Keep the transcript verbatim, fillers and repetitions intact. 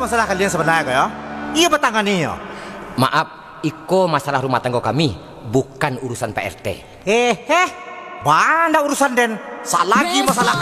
masalah kalian sebenarnya ya? Iya bertangani ya. Maaf, iko masalah rumah tangga kami, bukan urusan Pak R T. Eh, eh, banda urusan den. Salah lagi masalah